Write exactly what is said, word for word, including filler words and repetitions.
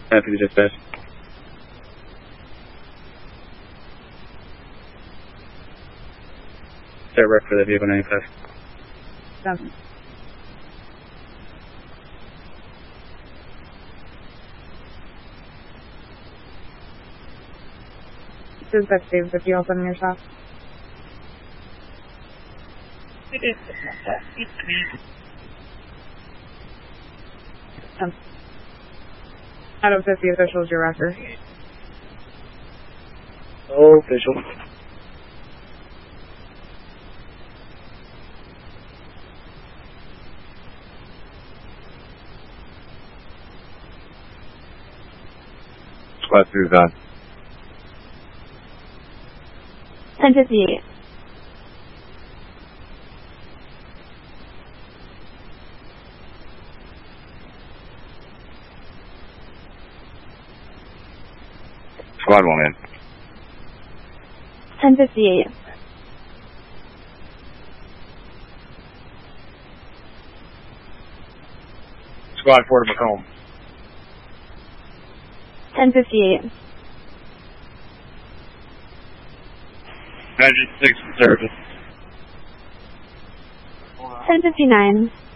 Happy to dispatch. Start rec for the vehicle ninety-five. Sounds. Dispatch David fifty, all seven your shop. It is. Um, out of fifty officials, your record. Oh, official. Squad three is on. ten fifty-eight. Squad one in. ten fifty-eight. Squad four to Macomb. ten fifty-eight. ninety-six in service. ten fifty-nine.